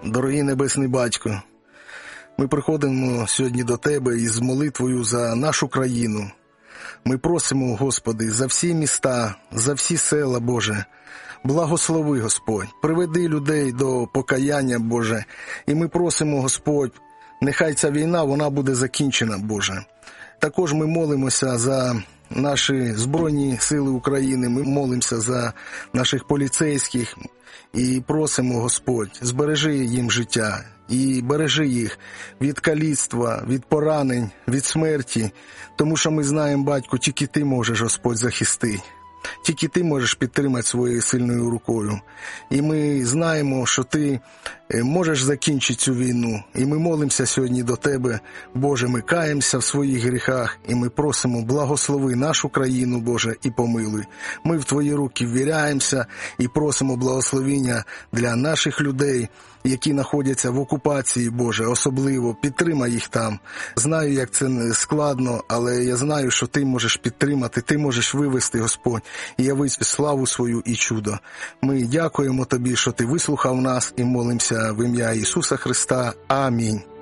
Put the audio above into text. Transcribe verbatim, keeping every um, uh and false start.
Дорогий Небесний Батько, ми приходимо сьогодні до Тебе із молитвою за нашу країну. Ми просимо, Господи, за всі міста, за всі села, Боже. Благослови, Господь, приведи людей до покаяння, Боже. І ми просимо, Господь, нехай ця війна, вона буде закінчена, Боже. Також ми молимося за наші Збройні Сили України, ми молимося за наших поліцейських і просимо, Господь, збережи їм життя і бережи їх від каліцтва, від поранень, від смерті, тому що ми знаємо, Батько, тільки Ти можеш, Господь, захистити. Тільки Ти можеш підтримати своєю сильною рукою. І ми знаємо, що Ти можеш закінчити цю війну. І ми молимося сьогодні до Тебе, Боже, ми каємося в своїх гріхах, і ми просимо, благослови нашу країну, Боже, і помилуй. Ми в Твої руки ввіряємося і просимо благословення для наших людей, які знаходяться в окупації, Боже, особливо підтримай їх там. Знаю, як це складно, але я знаю, що Ти можеш підтримати, Ти можеш вивести, Господь, і явити славу свою і чудо. Ми дякуємо Тобі, що Ти вислухав нас і молимося в ім'я Ісуса Христа. Амінь.